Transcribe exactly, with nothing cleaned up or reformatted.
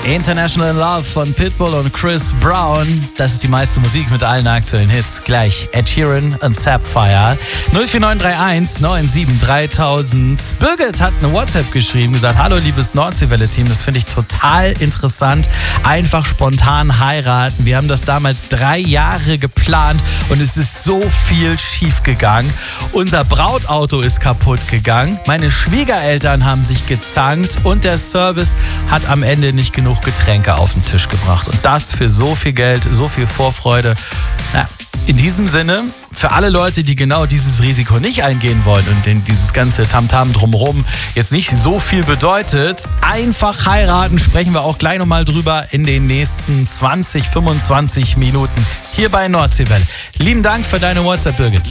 International Love von Pitbull und Chris Brown. Das ist die meiste Musik mit allen aktuellen Hits. Gleich Ed Sheeran und Sapphire. null vier neun drei eins neun sieben dreitausend. Birgit hat eine WhatsApp geschrieben, gesagt, hallo liebes Nordseewelle-Team, das finde ich total interessant. Einfach spontan heiraten. Wir haben das damals drei Jahre geplant und es ist so viel schief gegangen. Unser Brautauto ist kaputt gegangen. Meine Schwiegereltern haben sich gezankt und der Service hat am Ende nicht genug Getränke auf den Tisch gebracht. Und das für so viel Geld, so viel Vorfreude. Na, in diesem Sinne, für alle Leute, die genau dieses Risiko nicht eingehen wollen und denen dieses ganze Tamtam drumherum jetzt nicht so viel bedeutet, einfach heiraten, sprechen wir auch gleich nochmal drüber in den nächsten zwanzig, fünfundzwanzig Minuten hier bei Nordseewelle. Lieben Dank für deine WhatsApp, Birgit.